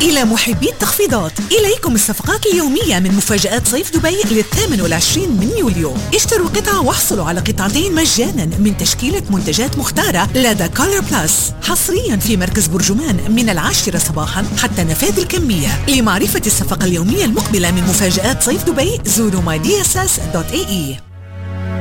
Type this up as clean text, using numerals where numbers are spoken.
إلى محبي التخفيضات، إليكم الصفقات اليومية من مفاجآت صيف دبي لل28 من يوليو. اشتروا قطعة واحصلوا على قطعتين مجانا من تشكيلة منتجات مختارة لدى كولر بلس، حصريا في مركز برجمان من 10 صباحا حتى نفاذ الكمية. لمعرفة الصفقة اليومية المقبلة من مفاجآت صيف دبي زوروا mydss.ae.